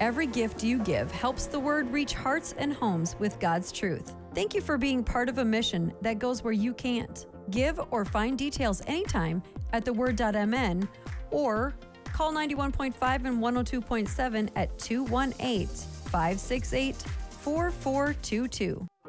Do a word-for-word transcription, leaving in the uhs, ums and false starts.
Every gift you give helps the Word reach hearts and homes with God's truth. Thank you for being part of a mission that goes where you can't. Give or find details anytime at the word dot m n or call ninety-one point five and one oh two point seven at two one eight, five six eight, four four two two.